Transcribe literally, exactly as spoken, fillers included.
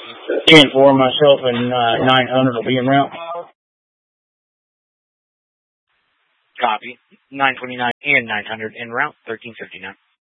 ten four, myself and uh, nine hundred will be en route. Copy. nine twenty-nine and nine hundred en route, thirteen fifty-nine.